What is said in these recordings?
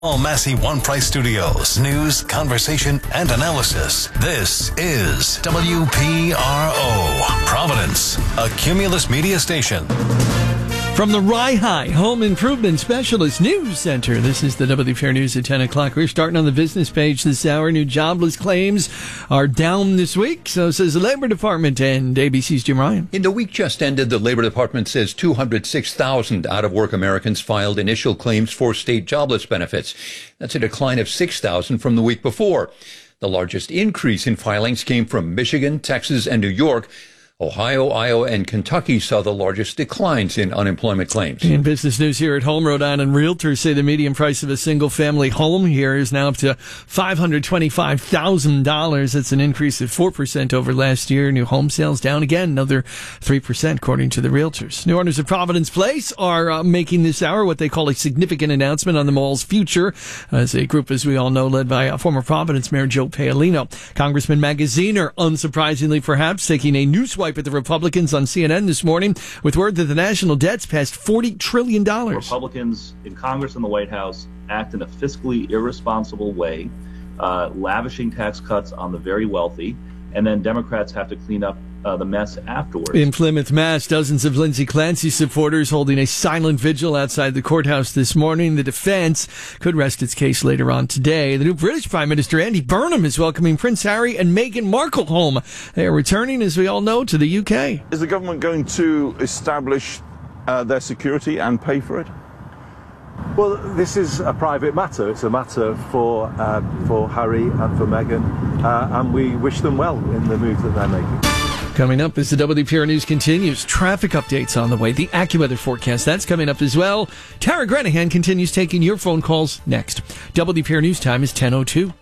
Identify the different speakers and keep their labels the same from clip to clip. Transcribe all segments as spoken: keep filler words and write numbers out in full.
Speaker 1: All Massey One Price Studios. News, conversation, and analysis. This is W P R O, Providence, a Cumulus media station.
Speaker 2: From the Rye Home Improvement Specialist News Center, this is the W P R News at ten o'clock. We're starting on the business page this hour. New jobless claims are down this week, so says the Labor Department, and A B C's Jim Ryan.
Speaker 3: In the week just ended, the Labor Department says two hundred six thousand out-of-work Americans filed initial claims for state jobless benefits. That's a decline of six thousand from the week before. The largest increase in filings came from Michigan, Texas, and New York. Ohio, Iowa, and Kentucky saw the largest declines in unemployment claims.
Speaker 2: In business news here at home, Rhode Island realtors say the median price of a single-family home here is now up to five hundred twenty-five thousand dollars. That's an increase of four percent over last year. New home sales down again, another three percent, according to the realtors. New owners of Providence Place are uh, making this hour what they call a significant announcement on the mall's future, as a group, as we all know, led by uh, former Providence Mayor Joe Paolino. Congressman Magaziner, unsurprisingly perhaps, taking a new swipe at the Republicans on C N N this morning with word that the national debt's passed forty trillion dollars.
Speaker 4: Republicans in Congress and the White House act in a fiscally irresponsible way, uh, lavishing tax cuts on the very wealthy, and then Democrats have to clean up uh, the mess afterwards. In
Speaker 2: Plymouth, Mass, dozens of Lindsey Clancy supporters holding a silent vigil outside the courthouse this morning. The defense could rest its case later on today. The new British Prime Minister, Andy Burnham, is welcoming Prince Harry and Meghan Markle home. They are returning, as we all know, to the U K.
Speaker 5: Is the government going to establish uh, their security and pay for it?
Speaker 6: Well, this is a private matter. It's a matter for uh, for Harry and for Meghan, uh, and we wish them well in the move that they're making.
Speaker 2: Coming up as the W P R News continues, traffic updates on the way, the AccuWeather forecast, that's coming up as well. Tara Granahan continues taking your phone calls next. W P R News time is ten oh two.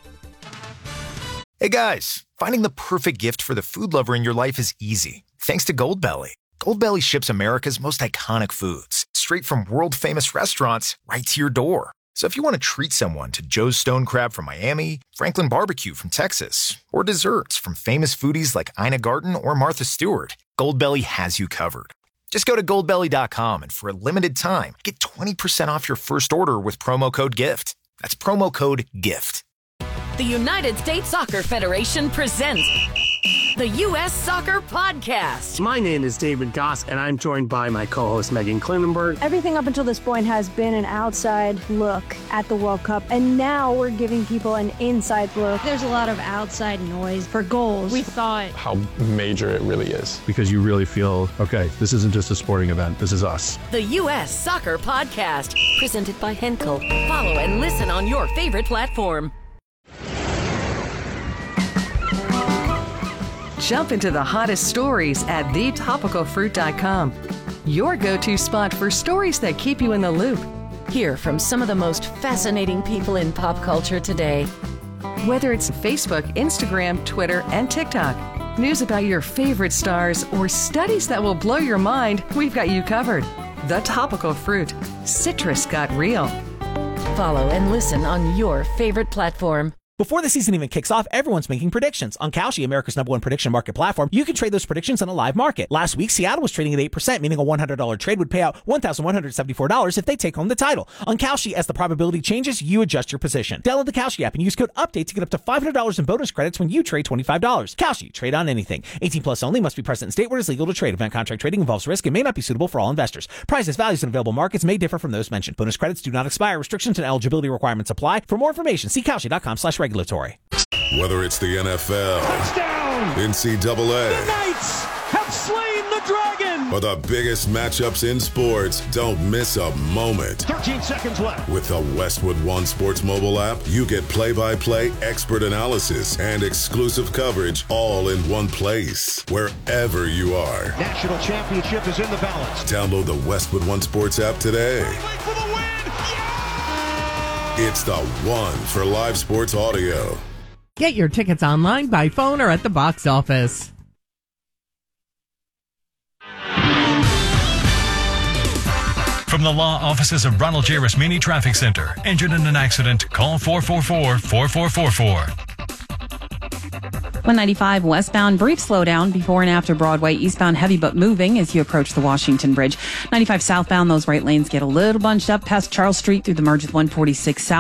Speaker 7: Hey guys, finding the perfect gift for the food lover in your life is easy, thanks to Goldbelly. Goldbelly ships America's most iconic foods, straight from world-famous restaurants right to your door. So if you want to treat someone to Joe's Stone Crab from Miami, Franklin Barbecue from Texas, or desserts from famous foodies like Ina Garten or Martha Stewart, Goldbelly has you covered. Just go to goldbelly dot com and for a limited time, get twenty percent off your first order with promo code GIFT. That's promo code GIFT.
Speaker 8: The United States Soccer Federation presents the U S Soccer Podcast.
Speaker 9: My name is David Goss, and I'm joined by my co-host, Megan Klinenberg.
Speaker 10: Everything up until this point has been an outside look at the World Cup, and now we're giving people an inside look.
Speaker 11: There's a lot of outside noise for goals. We thought
Speaker 12: how major it really is.
Speaker 13: Because you really feel, okay, this isn't just a sporting event, this is us.
Speaker 8: The U S Soccer Podcast, presented by Henkel. Follow and listen on your favorite platform.
Speaker 14: Jump into the hottest stories at the topical fruit dot com. Your go-to spot for stories that keep you in the loop.
Speaker 8: Hear from some of the most fascinating people in pop culture today.
Speaker 14: Whether it's Facebook, Instagram, Twitter, and TikTok, news about your favorite stars, or studies that will blow your mind, we've got you covered. The Topical Fruit. Citrus got real.
Speaker 8: Follow and listen on your favorite platform.
Speaker 15: Before the season even kicks off, everyone's making predictions. On Kalshi, America's number one prediction market platform, you can trade those predictions on a live market. Last week, Seattle was trading at eight percent, meaning a one hundred dollars trade would pay out one thousand one hundred seventy-four dollars if they take home the title. On Kalshi, as the probability changes, you adjust your position. Download the Kalshi app and use code UPDATE to get up to five hundred dollars in bonus credits when you trade twenty-five dollars. Kalshi, trade on anything. eighteen plus only, must be present in state where it is legal to trade. Event contract trading involves risk and may not be suitable for all investors. Prices, values, and available markets may differ from those mentioned. Bonus credits do not expire. Restrictions and eligibility requirements apply. For more information, see Kalshi dot com slash regulatory.
Speaker 16: Whether it's the N F L,
Speaker 17: touchdown,
Speaker 16: N C double A,
Speaker 17: the Knights have slain the dragon,
Speaker 16: or the biggest matchups in sports, don't miss a moment.
Speaker 17: thirteen seconds left.
Speaker 16: With the Westwood One Sports mobile app, you get play-by-play expert analysis and exclusive coverage all in one place, wherever you are.
Speaker 17: National championship is in the balance.
Speaker 16: Download the Westwood One Sports app today.
Speaker 17: For the win. Yeah!
Speaker 16: It's the one for live sports audio.
Speaker 18: Get your tickets online, by phone, or at the box office.
Speaker 1: From the law offices of Ronald J. Rasmini Traffic Center. Injured in an accident? Call four four four, four four four four.
Speaker 19: one ninety-five westbound, brief slowdown before and after Broadway. Eastbound heavy but moving as you approach the Washington Bridge. ninety-five southbound, those right lanes get a little bunched up past Charles Street through the merge with one forty-six south.